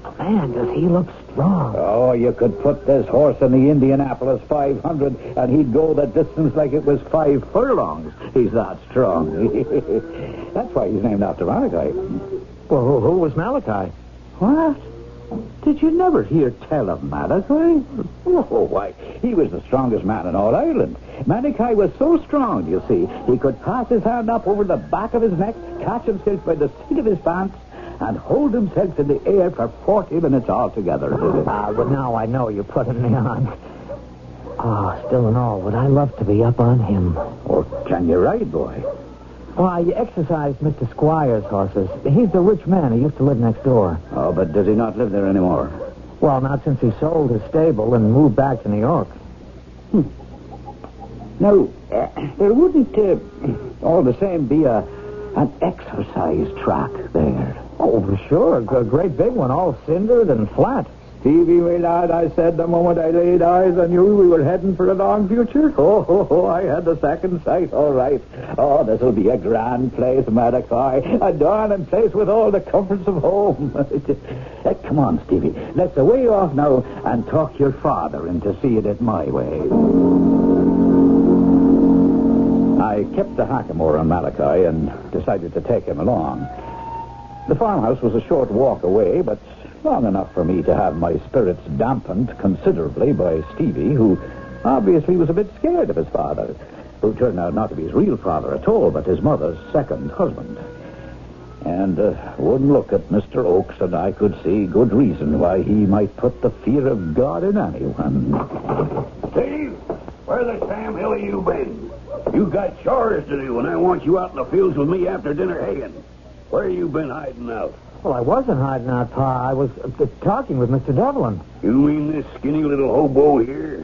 Man, does he look strong. Oh, you could put this horse in the Indianapolis 500 and he'd go the distance like it was 5 furlongs. He's that strong. That's why he's named after Malachi. Well, who was Malachi? What? Did you never hear tell of Malachi? Oh, why, he was the strongest man in all Ireland. Malachi was so strong, you see, he could pass his hand up over the back of his neck, catch himself by the seat of his pants, and hold himself in the air for 40 minutes altogether. But now I know you're putting me on. Oh, still and all, would I love to be up on him. Oh, can you ride, boy? Well, I exercised Mr. Squire's horses. He's the rich man who used to live next door. Oh, but does he not live there anymore? Well, not since he sold his stable and moved back to New York. Now, there wouldn't, all the same, be an exercise track there. Oh, sure. A great big one, all cindered and flat. Stevie, my lad, I said the moment I laid eyes on you we were heading for a long future. Oh, I had the second sight, all right. Oh, this'll be a grand place, Malachi. A darling place with all the comforts of home. Come on, Stevie. Let's away off now and talk your father into seeing it my way. I kept the hackamore on Malachi and decided to take him along. The farmhouse was a short walk away, but long enough for me to have my spirits dampened considerably by Stevie, who obviously was a bit scared of his father, who turned out not to be his real father at all, but his mother's second husband. And one look at Mr. Oakes, and I could see good reason why he might put the fear of God in anyone. Steve, where the Sam Hill have you been? You got chores to do, and I want you out in the fields with me after dinner haying. Where you been hiding out? Well, I wasn't hiding out, Pa. I was talking with Mr. Devlin. You mean this skinny little hobo here?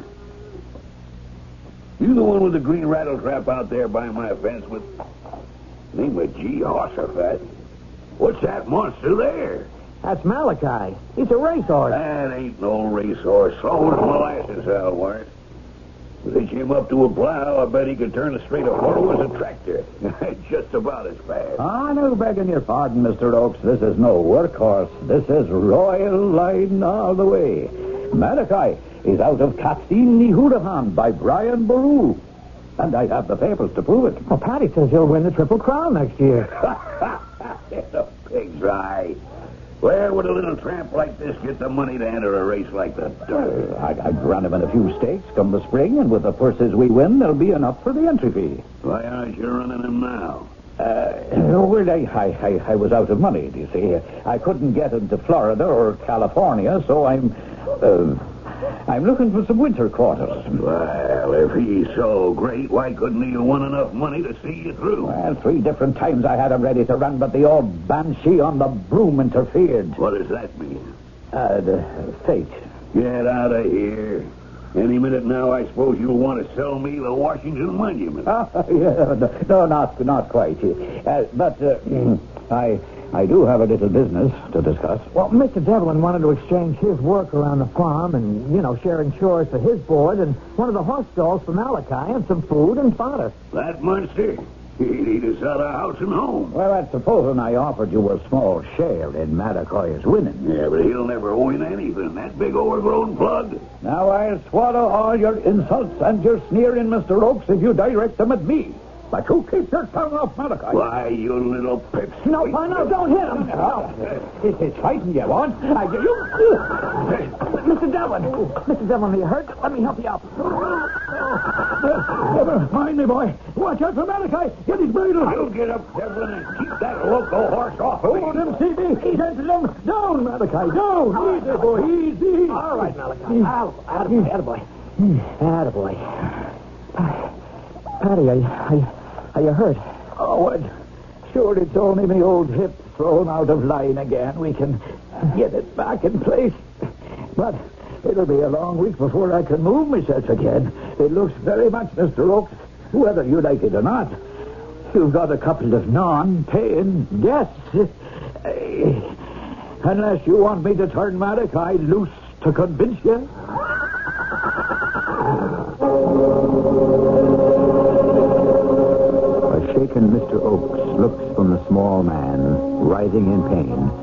You the one with the green rattletrap out there by my fence with... Name of G. Hossafat. What's that monster there? That's Malachi. He's a racehorse. That ain't no racehorse. Slow as molasses, I'll warrant. If they came up to a plow, I bet he could turn as straight a furrow as a tractor. Just about as fast. No, begging your pardon, Mr. Oakes. This is no workhorse. This is Royal Line all the way. Malachi is out of Casteen ni Hurahan by Brian Boru. And I have the papers to prove it. Well, Patty says he'll win the Triple Crown next year. The pig's eye. Where would a little tramp like this get the money to enter a race like that? I'd run him in a few stakes come the spring, and with the purses we win, there'll be enough for the entry fee. Why aren't you running him now? Well, I was out of money, do you see? I couldn't get into Florida or California, so I'm looking for some winter quarters. Well, if he's so great, why couldn't he have won enough money to see you through? Well, 3 different times I had him ready to run, but the old banshee on the broom interfered. What does that mean? The fate. Get out of here. Any minute now, I suppose you'll want to sell me the Washington Monument. No, not quite. But I do have a little business to discuss. Well, Mr. Devlin wanted to exchange his work around the farm and, sharing chores for his board and one of the horse stalls for Malachi and some food and fodder. That monster? He'd eat us out of house and home. Well, that's supposing I offered you a small share in Malachi's winning. Yeah, but he'll never win anything, that big overgrown plug. Now I'll swallow all your insults and your sneering, Mr. Oakes, if you direct them at me. But you keep your tongue off Malachi. Why, you little pips. No, don't hit him. It's fighting you want. Mr. Devlin. Mr. Devlin, are you hurt? Let me help you out. Never mind me, boy. Watch out for Malachi. Get his bridle. You get up, Devlin, and keep that loco horse off. Hold him, Stevie. He's into them. Down, Malachi. Down. Easy, boy. Easy. All right, Malachi. Attaboy. Attaboy. Patty, are you hurt? Oh, sure, it's only my old hip thrown out of line again. We can get it back in place. But it'll be a long week before I can move myself again. It looks very much, Mr. Oakes, whether you like it or not. You've got a couple of non-paying guests. Unless you want me to turn Malachi loose to convince you. A shaken Mr. Oakes looks from the small man, writhing in pain,